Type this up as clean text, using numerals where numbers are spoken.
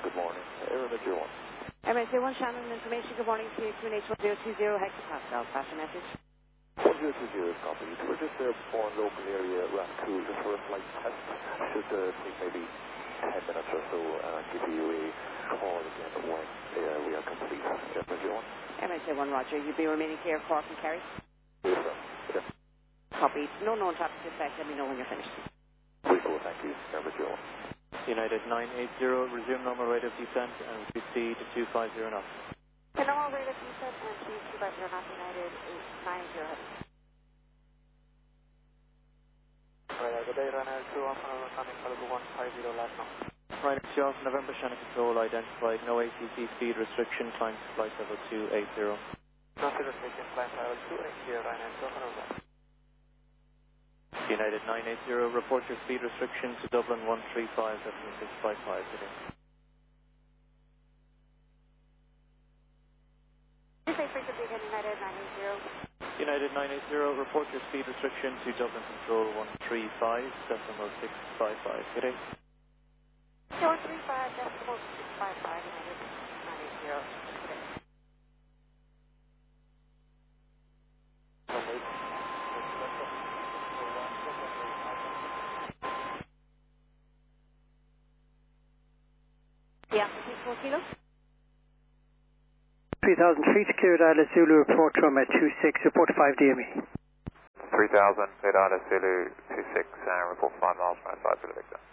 good morning. MSJ 1. MSJ 1, Shannon, information, good morning to you, QNH1020 hectopascal, pass your message. 1020 copied. We're just there before in local area around Cool, just for a flight test. Should take maybe 10 minutes or so, and I'll give you a call again when we are complete. MSJ 1. MSJ 1, Roger. You'll be remaining here, Cork and Kerry? Yes, sir. Yeah. Copied. No known traffic effect. Let me know when you're finished. We go, thank you. MSJ 1. United 980, resume normal rate of descent and proceed to 250 knots. The normal rate of descent and please 250 knots, United 890. Right, good day, Ryanair 2 off and coming Malibu 150 last knock. Ryanair 2 off, November, Shannon Control identified, no ACC speed restriction, climb to flight level 280. Consider taking flight level 280, Ryanair 2 off and over. United 980, report your speed restriction to Dublin 135, Dublin 655 today. This is frequency again, United 980. United 980, report your speed restriction to Dublin Control 135, decimal 655 today. 135, decimal 655, United 980. Yeah, 4 kilo. 3003 secured Isla Zulu, report from 26, report 5 DME. 3000, Cleared Isla Zulu 26, and report 5 miles from outside for the Victor.